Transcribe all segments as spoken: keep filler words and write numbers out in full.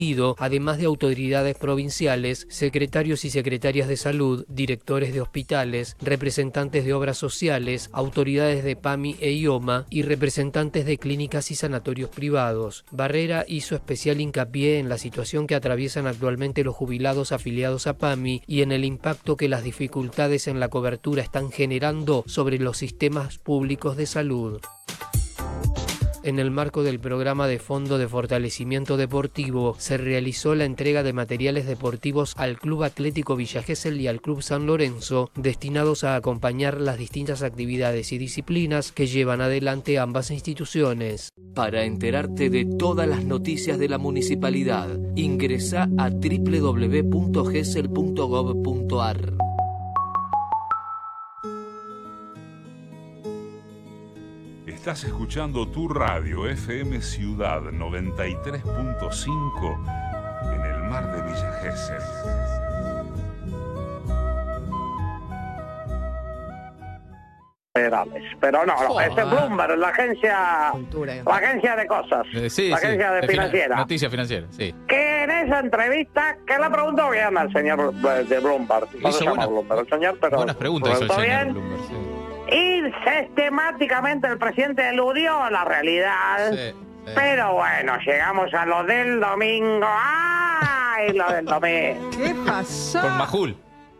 además de autoridades provinciales, secretarios y secretarias de salud, directores de hospitales, representantes de obras sociales, autoridades de PAMI e IOMA y representantes de clínicas y sanatorios privados. Barrera hizo especial hincapié en la situación que atraviesan actualmente los jubilados afiliados a PAMI y en el impacto que las dificultades en la cobertura están generando sobre los sistemas públicos de salud. En el marco del programa de Fondo de Fortalecimiento Deportivo, se realizó la entrega de materiales deportivos al Club Atlético Villa Gesell y al Club San Lorenzo, destinados a acompañar las distintas actividades y disciplinas que llevan adelante ambas instituciones. Para enterarte de todas las noticias de la municipalidad, ingresa a doble u doble u doble u punto gesell punto gov punto ar. Estás escuchando tu radio F M Ciudad noventa y tres punto cinco en el mar de Villa Gesell. Pero no, no, este es Bloomberg, la agencia, Cultura. la agencia de cosas, Eh, sí, la sí, agencia de de financiera. finan- Noticia financiera, sí. Que en esa entrevista, que le preguntó bien al señor eh, de Bloomberg, no Hizo se llama buena- Bloomberg el señor, pero Buenas preguntas hizo el preguntó señor bien. Bloomberg, sí. Y sistemáticamente el presidente eludió la realidad. Sí, sí. Pero bueno, llegamos a lo del domingo. ¡Ay, lo del domingo! ¿Qué pasó? Con Majul.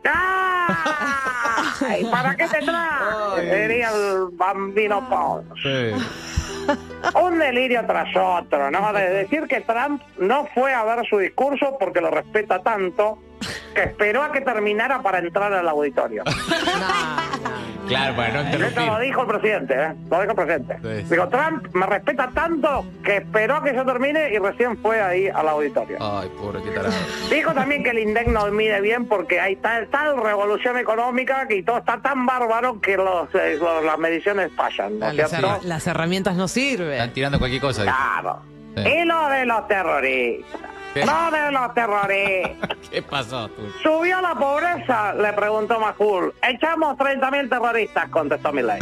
¡Ay! ¿Para qué te traje? Diría el bambino Pons. Sí. Un delirio tras otro, ¿no? De decir que Trump no fue a ver su discurso porque lo respeta tanto que esperó a que terminara para entrar al auditorio. Claro, para no Eso interrumpir. lo dijo el presidente, ¿eh? Lo dijo el presidente. Sí, sí. Digo, Trump me respeta tanto que esperó a que yo termine y recién fue ahí al auditorio. Ay, pobre, qué tarado. Dijo también que el INDEC no mide bien porque hay tal, tal revolución económica que todo está tan bárbaro que los, eh, los- las mediciones fallan, ¿no es Las, cierto? her- las herramientas no sirven. Están tirando cualquier cosa. dice. Claro. Sí. Y lo de los terroristas. ¿Qué? Lo de los terroristas. ¿Qué pasó, tú? ¿Subió la pobreza? Le preguntó Majul. Echamos treinta mil terroristas, contestó Milei.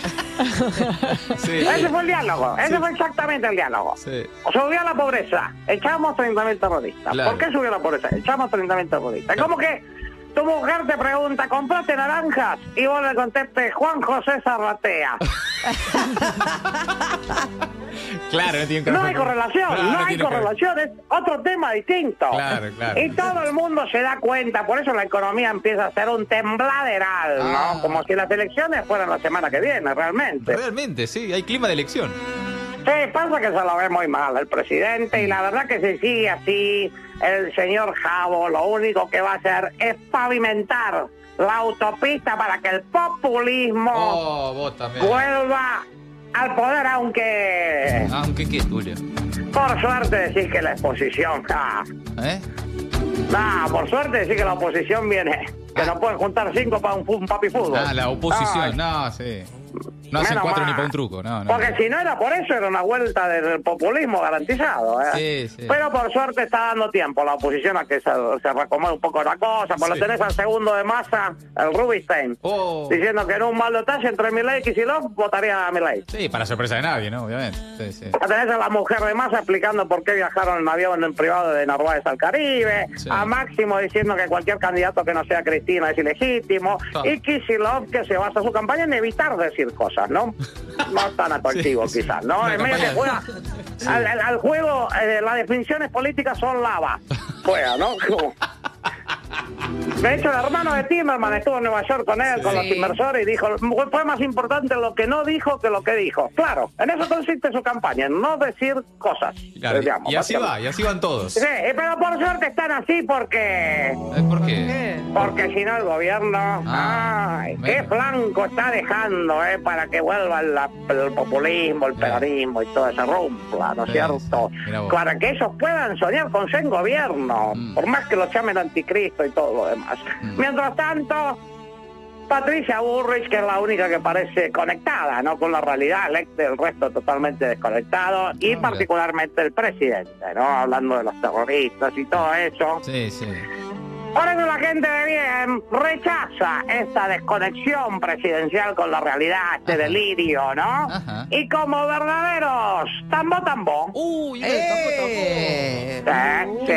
Sí, Ese sí. fue el diálogo. Ese fue exactamente el diálogo. Sí. Subió la pobreza. Echamos treinta mil terroristas. Claro. ¿Por qué subió la pobreza? Echamos treinta mil terroristas. ¿Cómo que tu mujer te pregunta, ¿compraste naranjas? Y vos le contestes, Juan José Zarratea. Claro, no tiene que No ver hay con- correlación, Claro, no, hay tiene que ver. correlación, es otro tema distinto. Claro, claro. Y todo el mundo se da cuenta, por eso la economía empieza a ser un tembladeral, Ah. ¿no? Como si las elecciones fueran la semana que viene, realmente. Realmente, sí, hay clima de elección. Sí, pasa que se lo ve muy mal el presidente y la verdad que si sigue así, el señor Jabo lo único que va a hacer es pavimentar la autopista para que el populismo Oh, vos también. vuelva al poder, aunque Aunque qué, Tulio. por suerte decir que la exposición... ah, ¿Eh? no, por suerte decir que la oposición viene, que no pueden juntar cinco para un, fu- un papi fútbol. Ah, la oposición, Ay, no, sí. No hacen menos cuatro mal. ni para un truco, no, no. Porque si no era por eso, era una vuelta del populismo garantizado. ¿eh? Sí, sí. Pero por suerte está dando tiempo la oposición a que se, se recomode un poco la cosa. Pues Sí. lo tenés al segundo de Massa, el Rubinstein, Oh. diciendo que en un mal detalle entre Milei y Kicillof votaría a Milei. Sí, para sorpresa de nadie, ¿no? Obviamente. Sí, sí. La tenés a la mujer de Massa explicando por qué viajaron en avión en privado de Narváez al Caribe. Sí. A Máximo diciendo que cualquier candidato que no sea Cristina es ilegítimo. Ah. Y Kicillof que se basa su campaña en evitar decir cosas, ¿no? No tan atractivo, Sí, sí. quizás, ¿no? Una En medio que campaña- juega al, al- al juego, eh, las definiciones políticas son lava. Juega, ¿no? Como- De hecho, el hermano de Timerman estuvo en Nueva York con él, con Sí. los inversores, y dijo, fue más importante lo que no dijo que lo que dijo. Claro, en eso consiste su campaña, en no decir cosas. Claro, digamos, y así va, y así van todos. Sí, pero por suerte están así porque... Eh, ¿Por qué? ¿Qué? Porque si no el gobierno, Ah, ay, qué bueno. flanco está dejando, eh, para que vuelva el, el populismo, el peronismo y todo ese rumpla, ¿no es Sí, cierto? sí, mira vos. Para que ellos puedan soñar con ser gobierno, Mm. por más que lo llamen anticristo y todo lo demás. Mm. Mientras tanto, Patricia Bullrich, que es la única que parece conectada, ¿no? Con la realidad, el, el resto totalmente desconectado, y Ah, particularmente el presidente, ¿no? Hablando de los terroristas y todo eso. Sí, sí. Por eso la gente de bien rechaza esta desconexión presidencial con la realidad, este Ajá. delirio, ¿no? Ajá. Y como verdaderos tambo tambo, Uy, ¡Eh! sí, sí,